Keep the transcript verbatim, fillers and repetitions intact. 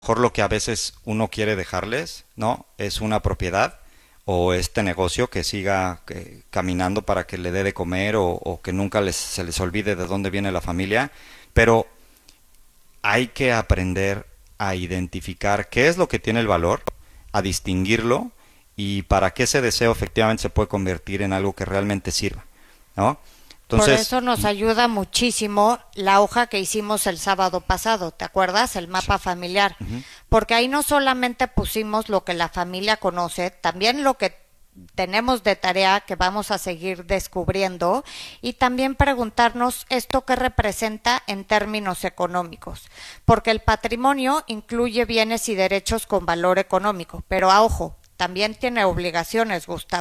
mejor lo que a veces uno quiere dejarles, ¿no? Es una propiedad o este negocio que siga eh, caminando para que le dé de comer o, o que nunca les, se les olvide de dónde viene la familia, pero hay que aprender a identificar qué es lo que tiene el valor, a distinguirlo y para qué ese deseo efectivamente se puede convertir en algo que realmente sirva, ¿no? Por Entonces, eso nos ayuda muchísimo la hoja que hicimos el sábado pasado, ¿te acuerdas? El sí. mapa familiar. Ujú. Porque ahí no solamente pusimos lo que la familia conoce, también lo que tenemos de tarea que vamos a seguir descubriendo y también preguntarnos esto que representa en términos económicos, porque el patrimonio incluye bienes y derechos con valor económico, pero a ojo, también tiene obligaciones, Gustavo.